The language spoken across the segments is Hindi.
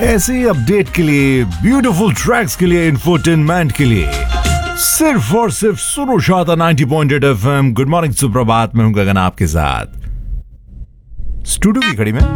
ऐसे ही अपडेट के लिए, ब्यूटीफुल ट्रैक्स के लिए, इंफोटेनमेंट के लिए सिर्फ और सिर्फ सुनो शादा 90.8 FM। गुड मॉर्निंग, सुप्रभात। मैं हूं गगन आपके साथ स्टूडियो की घड़ी में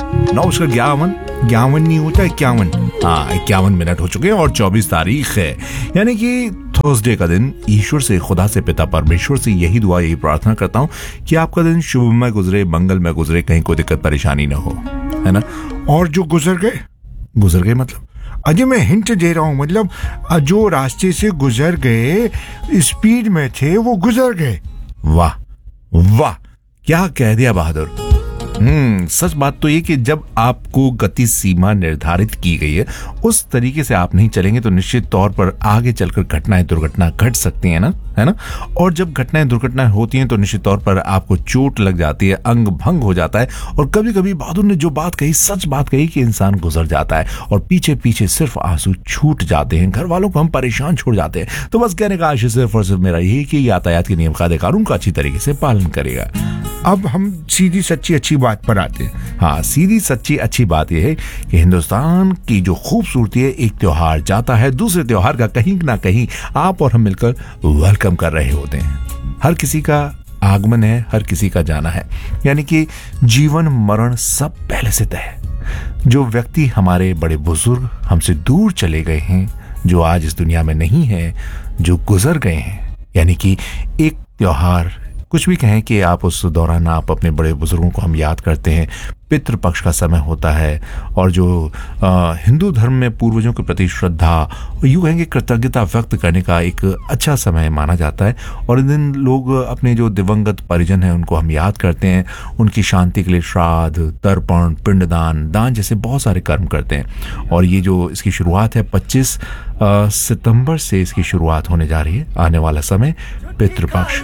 9:51 नहीं होता 51। हाँ, 51 मिनट हो चुके हैं और 24 तारीख है, यानी कि थर्सडे का दिन। ईश्वर से, खुदा से, पिता परमेश्वर से यही दुआ, यही प्रार्थना करता हूँ कि आपका दिन शुभ में गुजरे, मंगल में गुजरे, कहीं कोई दिक्कत परेशानी ना हो, है ना। और जो गुजर गए मतलब अजय मैं हिंट दे रहा हूँ, मतलब जो रास्ते से गुजर गए, स्पीड में थे, वो गुजर गए। वाह वाह, क्या कह दिया बहादुर। सच बात तो ये कि जब आपको गति सीमा निर्धारित की गई है उस तरीके से आप नहीं चलेंगे तो निश्चित तौर पर आगे चलकर घटनाएं दुर्घटना घट सकती है ना, है ना। और जब घटनाएं दुर्घटनाएं होती हैं तो निश्चित तौर पर आपको चोट लग जाती है, अंग भंग हो जाता है। और कभी कभी बहादुर ने जो बात कही, सच बात कही कि इंसान गुजर जाता है और पीछे पीछे सिर्फ आंसू छूट जाते हैं, घर वालों को हम परेशान छोड़ जाते हैं। तो बस कहने का आशय सिर्फ और सिर्फ मेरा यही कि यातायात के नियम कायदे कानून का अच्छी तरीके से पालन करेगा। अब हम सीधी सच्ची अच्छी बात पर आते हैं। हाँ, सीधी सच्ची अच्छी बात यह है कि हिंदुस्तान की जो खूबसूरती है, एक त्योहार जाता है, दूसरे त्योहार का कहीं ना कहीं आप और हम मिलकर वेलकम कर रहे होते हैं। हर किसी का आगमन है, हर किसी का जाना है, यानी कि जीवन मरण सब पहले से तय है। जो व्यक्ति हमारे बड़े बुजुर्ग हमसे दूर चले गए हैं, जो आज इस दुनिया में नहीं है, जो गुजर गए हैं, यानी कि एक त्योहार, कुछ भी कहें कि आप उस दौरान आप अपने बड़े बुजुर्गों को हम याद करते हैं। पितृपक्ष का समय होता है और जो हिंदू धर्म में पूर्वजों के प्रति श्रद्धा, यूँ कहेंगे कृतज्ञता व्यक्त करने का एक अच्छा समय माना जाता है। और इस दिन लोग अपने जो दिवंगत परिजन हैं उनको हम याद करते हैं, उनकी शांति के लिए श्राद्ध, तर्पण, पिंडदान, दान जैसे बहुत सारे कर्म करते हैं। और ये जो इसकी शुरुआत है 25 सितंबर से इसकी शुरुआत होने जा रही है। आने वाला समय पितृपक्ष।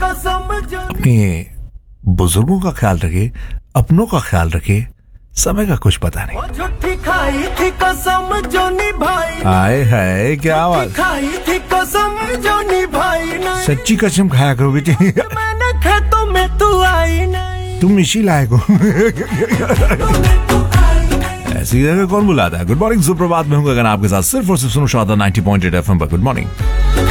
अपने बुजुर्गों का ख्याल रखे, अपनों का ख्याल रखे, समय का कुछ पता नहीं। हाय हाय, क्या आवाज, सच्ची कसम खाया करो बेटे। तुम इसी लायक हो। ऐसी जगह कौन बुलाता है। गुड मॉर्निंग, सुप्रभात। मैं हूं गगन आपके साथ सिर्फ और सिर्फ सुनो शादा 90.8 FM पर। Good morning.